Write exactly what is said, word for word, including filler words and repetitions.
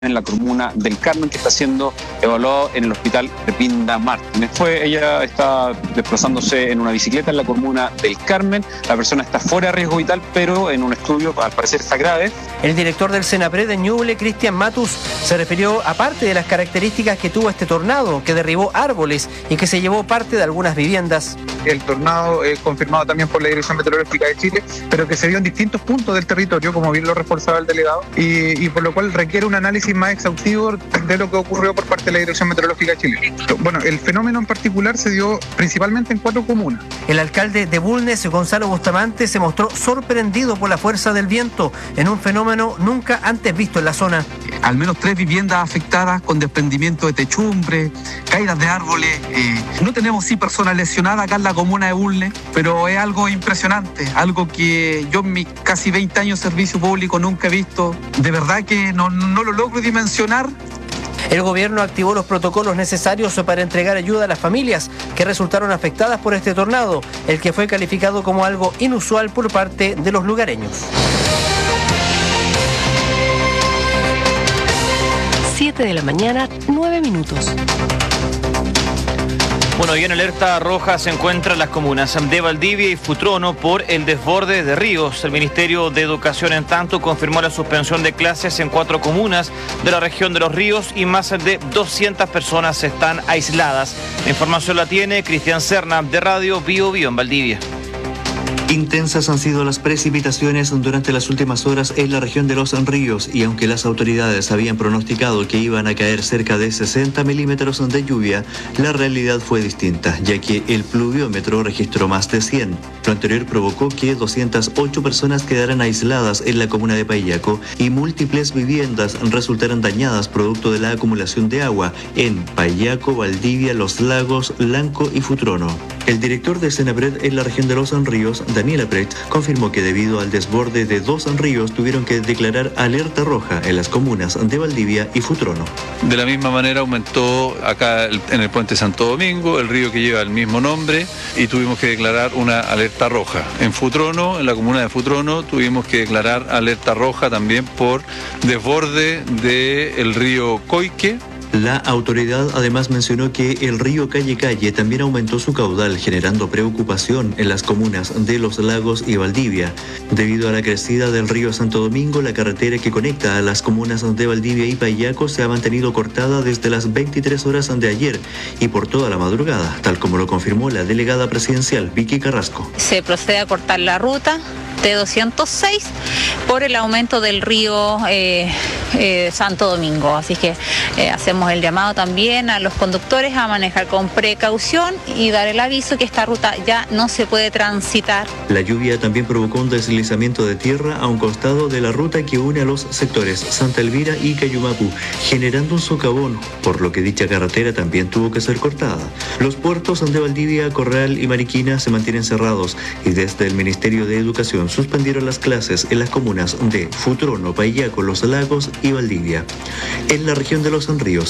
en la comuna del Carmen, que está siendo evaluado en el hospital de Pinda Martínez. Fue, ella está desplazándose en una bicicleta en la comuna del Carmen. La persona está fuera de riesgo vital, pero en un estudio al parecer está grave. El director del Senapred de Ñuble, Cristian Matus, se refirió a parte de las características que tuvo este tornado, que derribó árboles y que se llevó parte de algunas viviendas. El tornado es confirmado también por la Dirección Meteorológica de Chile, pero que se dio en distintos puntos del territorio, como bien lo reforzaba el delegado, y, y por lo cual requiere un análisis más exhaustivo de lo que ocurrió por parte de la Dirección Meteorológica de Chile. Bueno, el fenómeno en particular se dio principalmente en cuatro comunas. El alcalde de Bulnes, Gonzalo Bustamante, se mostró sorprendido por la fuerza del viento en un fenómeno nunca antes visto en la zona. Al menos tres viviendas afectadas con desprendimiento de techumbre, caídas de árboles. Eh, no tenemos sí personas lesionadas acá en la comuna de Bulnes, pero es algo impresionante, algo que yo en mis casi veinte años de servicio público nunca he visto. De verdad que no, no lo logro dimensionar. El gobierno activó los protocolos necesarios para entregar ayuda a las familias que resultaron afectadas por este tornado, el que fue calificado como algo inusual por parte de los lugareños. siete de la mañana, nueve minutos. Bueno, y en alerta roja se encuentran las comunas de Valdivia y Futrono por el desborde de ríos. El Ministerio de Educación, en tanto, confirmó la suspensión de clases en cuatro comunas de la región de Los Ríos y más de doscientas personas están aisladas. La información la tiene Cristian Serna, de Radio Bio Bio en Valdivia. Intensas han sido las precipitaciones durante las últimas horas en la región de Los Ríos, y aunque las autoridades habían pronosticado que iban a caer cerca de sesenta milímetros de lluvia, la realidad fue distinta, ya que el pluviómetro registró más de cien. Lo anterior provocó que doscientas ocho personas quedaran aisladas en la comuna de Payaco y múltiples viviendas resultaran dañadas producto de la acumulación de agua en Payaco, Valdivia, Los Lagos, Lanco y Futrono. El director de Senapred en la región de Los Ríos, Daniel Apret, confirmó que debido al desborde de dos ríos tuvieron que declarar alerta roja en las comunas de Valdivia y Futrono. De la misma manera aumentó acá en el puente Santo Domingo, el río que lleva el mismo nombre, y tuvimos que declarar una alerta roja. En Futrono, en la comuna de Futrono, tuvimos que declarar alerta roja también por desborde del río Coique. La autoridad además mencionó que el río Calle Calle también aumentó su caudal, generando preocupación en las comunas de Los Lagos y Valdivia. Debido a la crecida del río Santo Domingo, la carretera que conecta a las comunas de Valdivia y Payaco se ha mantenido cortada desde las veintitrés horas de ayer y por toda la madrugada, tal como lo confirmó la delegada presidencial Vicky Carrasco. Se procede a cortar la ruta T doscientos seis por el aumento del río eh, eh, Santo Domingo, así que eh, hacemos el llamado también a los conductores a manejar con precaución y dar el aviso que esta ruta ya no se puede transitar. La lluvia también provocó un deslizamiento de tierra a un costado de la ruta que une a los sectores Santa Elvira y Cayumapu, generando un socavón, por lo que dicha carretera también tuvo que ser cortada. Los puertos de Valdivia, Corral y Mariquina se mantienen cerrados y desde el Ministerio de Educación suspendieron las clases en las comunas de Futrono, Payaco, Los Lagos y Valdivia. En la región de Los Ríos,